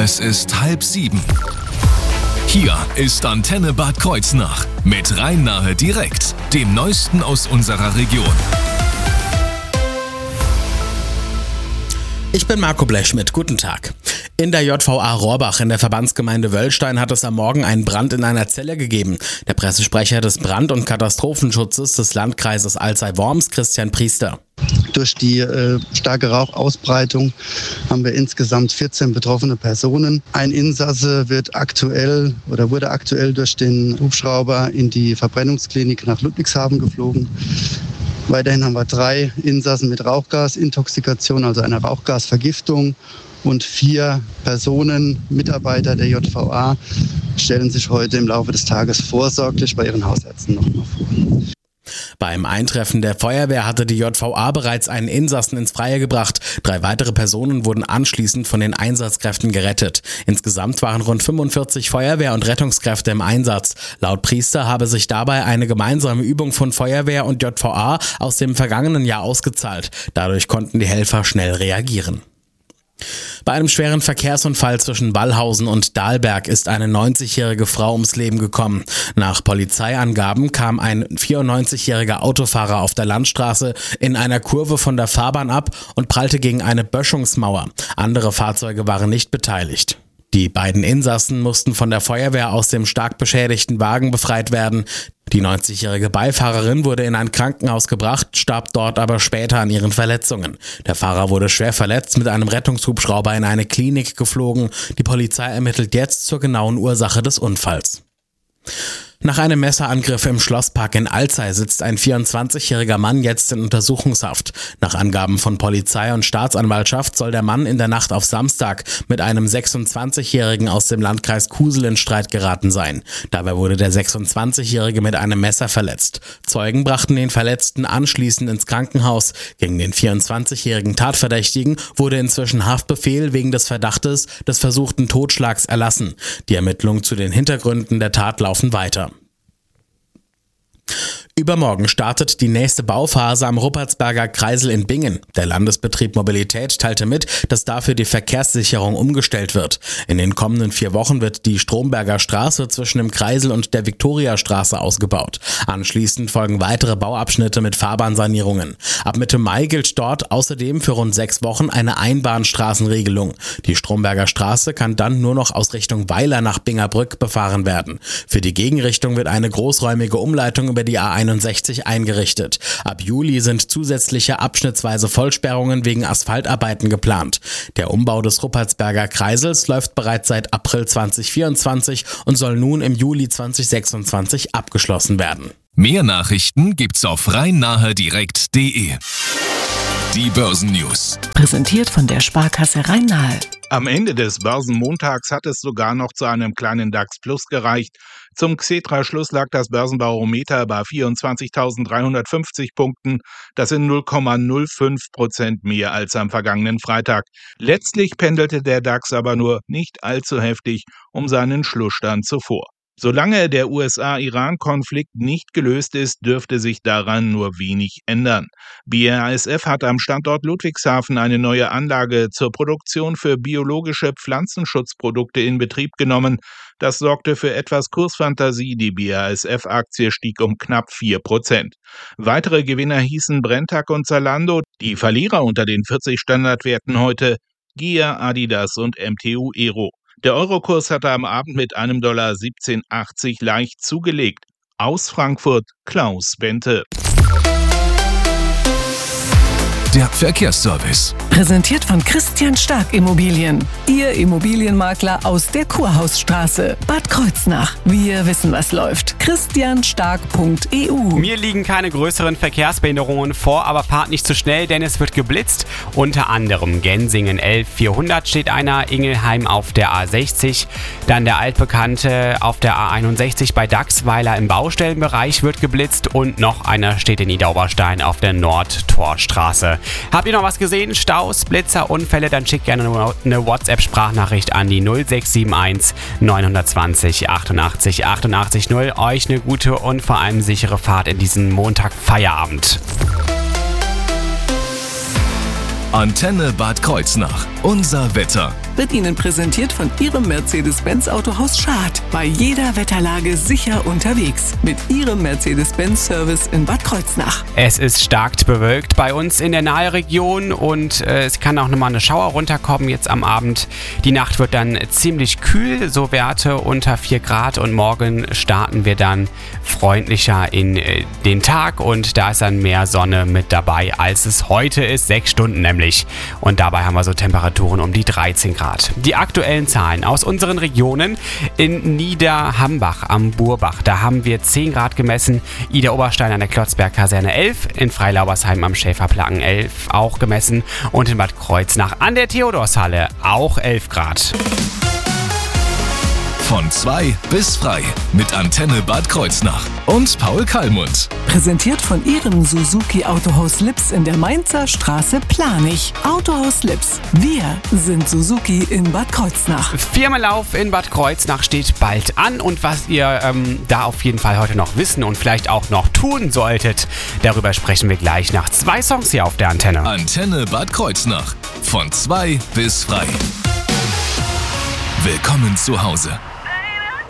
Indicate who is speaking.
Speaker 1: Es ist 6:30. Hier ist Antenne Bad Kreuznach mit Rhein-Nahe direkt, dem Neuesten aus unserer Region.
Speaker 2: Ich bin Marco Blechschmidt, guten Tag. In der JVA Rohrbach in der Verbandsgemeinde Wöllstein hat es am Morgen einen Brand in einer Zelle gegeben. Der Pressesprecher des Brand- und Katastrophenschutzes des Landkreises Alzey-Worms, Christian Priester.
Speaker 3: Durch die starke Rauchausbreitung haben wir insgesamt 14 betroffene Personen. Ein Insasse wurde aktuell durch den Hubschrauber in die Verbrennungsklinik nach Ludwigshafen geflogen. Weiterhin haben wir 3 Insassen mit Rauchgasintoxikation, also einer Rauchgasvergiftung. Und 4 Personen, Mitarbeiter der JVA, stellen sich heute im Laufe des Tages vorsorglich bei ihren Hausärzten nochmal vor.
Speaker 2: Beim Eintreffen der Feuerwehr hatte die JVA bereits einen Insassen ins Freie gebracht. 3 weitere Personen wurden anschließend von den Einsatzkräften gerettet. Insgesamt waren rund 45 Feuerwehr- und Rettungskräfte im Einsatz. Laut Priester habe sich dabei eine gemeinsame Übung von Feuerwehr und JVA aus dem vergangenen Jahr ausgezahlt. Dadurch konnten die Helfer schnell reagieren. Bei einem schweren Verkehrsunfall zwischen Wallhausen und Dahlberg ist eine 90-jährige Frau ums Leben gekommen. Nach Polizeiangaben kam ein 94-jähriger Autofahrer auf der Landstraße in einer Kurve von der Fahrbahn ab und prallte gegen eine Böschungsmauer. Andere Fahrzeuge waren nicht beteiligt. Die beiden Insassen mussten von der Feuerwehr aus dem stark beschädigten Wagen befreit werden. Die 90-jährige Beifahrerin wurde in ein Krankenhaus gebracht, starb dort aber später an ihren Verletzungen. Der Fahrer wurde schwer verletzt mit einem Rettungshubschrauber in eine Klinik geflogen. Die Polizei ermittelt jetzt zur genauen Ursache des Unfalls. Nach einem Messerangriff im Schlosspark in Alzey sitzt ein 24-jähriger Mann jetzt in Untersuchungshaft. Nach Angaben von Polizei und Staatsanwaltschaft soll der Mann in der Nacht auf Samstag mit einem 26-jährigen aus dem Landkreis Kusel in Streit geraten sein. Dabei wurde der 26-jährige mit einem Messer verletzt. Zeugen brachten den Verletzten anschließend ins Krankenhaus. Gegen den 24-jährigen Tatverdächtigen wurde inzwischen Haftbefehl wegen des Verdachtes des versuchten Totschlags erlassen. Die Ermittlungen zu den Hintergründen der Tat laufen weiter. Übermorgen startet die nächste Bauphase am Ruppertsberger Kreisel in Bingen. Der Landesbetrieb Mobilität teilte mit, dass dafür die Verkehrssicherung umgestellt wird. In den kommenden 4 Wochen wird die Stromberger Straße zwischen dem Kreisel und der Viktoriastraße ausgebaut. Anschließend folgen weitere Bauabschnitte mit Fahrbahnsanierungen. Ab Mitte Mai gilt dort außerdem für rund 6 Wochen eine Einbahnstraßenregelung. Die Stromberger Straße kann dann nur noch aus Richtung Weiler nach Bingerbrück befahren werden. Für die Gegenrichtung wird eine großräumige Umleitung über die A61 eingerichtet. Ab Juli sind zusätzliche abschnittsweise Vollsperrungen wegen Asphaltarbeiten geplant. Der Umbau des Ruppertsberger Kreisels läuft bereits seit April 2024 und soll nun im Juli 2026 abgeschlossen werden.
Speaker 1: Mehr Nachrichten gibt's auf rhein-nahe-direkt.de. Die Börsennews.
Speaker 4: Präsentiert von der Sparkasse Rhein-Nahe.
Speaker 5: Am Ende des Börsenmontags hat es sogar noch zu einem kleinen DAX Plus gereicht. Zum Xetra-Schluss lag das Börsenbarometer bei 24.350 Punkten. Das sind 0,05% mehr als am vergangenen Freitag. Letztlich pendelte der DAX aber nur nicht allzu heftig um seinen Schlussstand zuvor. Solange der USA-Iran-Konflikt nicht gelöst ist, dürfte sich daran nur wenig ändern. BASF hat am Standort Ludwigshafen eine neue Anlage zur Produktion für biologische Pflanzenschutzprodukte in Betrieb genommen. Das sorgte für etwas Kursfantasie. Die BASF-Aktie stieg um knapp 4%. Weitere Gewinner hießen Brenntag und Zalando. Die Verlierer unter den 40 Standardwerten heute: GIA, Adidas und MTU Aero. Der Eurokurs hatte am Abend mit einem Dollar 17,80 leicht zugelegt. Aus Frankfurt, Klaus Bente.
Speaker 1: Der Verkehrsservice.
Speaker 4: Präsentiert von Christian Stark Immobilien. Ihr Immobilienmakler aus der Kurhausstraße, Bad Kreuznach. Wir wissen, was läuft. christianstark.eu.
Speaker 6: Mir liegen keine größeren Verkehrsbehinderungen vor, aber fahrt nicht zu schnell, denn es wird geblitzt. Unter anderem Gensingen 11400 steht einer, Ingelheim auf der A60, dann der altbekannte auf der A61 bei Dachsweiler im Baustellenbereich wird geblitzt und noch einer steht in Niederoberstein auf der Nordtorstraße. Habt ihr noch was gesehen? Staus, Blitzer, Unfälle? Dann schickt gerne eine WhatsApp-Sprachnachricht an die 0671 920 88 88 0. Euch eine gute und vor allem sichere Fahrt in diesen Montag-Feierabend.
Speaker 1: Antenne Bad Kreuznach. Unser Wetter.
Speaker 4: wird Ihnen präsentiert von Ihrem Mercedes-Benz Autohaus Schad. Bei jeder Wetterlage sicher unterwegs mit Ihrem Mercedes-Benz-Service in Bad Kreuznach.
Speaker 6: Es ist stark bewölkt bei uns in der Nahregion und es kann auch nochmal eine Schauer runterkommen jetzt am Abend. Die Nacht wird dann ziemlich kühl, so Werte unter 4 Grad und morgen starten wir dann freundlicher in den Tag und da ist dann mehr Sonne mit dabei, als es heute ist, 6 Stunden nämlich. Und dabei haben wir so Temperaturen um die 13 Grad. Die aktuellen Zahlen aus unseren Regionen: in Niederhambach am Burbach, da haben wir 10 Grad gemessen, Ida Oberstein an der Klotzberg-Kaserne 11, in Freilaubersheim am Schäferplacken 11 auch gemessen und in Bad Kreuznach an der Theodorshalle auch 11 Grad.
Speaker 1: Von 2 bis frei mit Antenne Bad Kreuznach und Paul Kallmund.
Speaker 4: Präsentiert von Ihrem Suzuki Autohaus Lips in der Mainzer Straße Planich. Autohaus Lips. Wir sind Suzuki in Bad Kreuznach.
Speaker 6: Firmenlauf in Bad Kreuznach steht bald an und was ihr da auf jeden Fall heute noch wissen und vielleicht auch noch tun solltet, darüber sprechen wir gleich nach 2 Songs hier auf der Antenne.
Speaker 1: Antenne Bad Kreuznach. Von 2 bis frei. Willkommen zu Hause.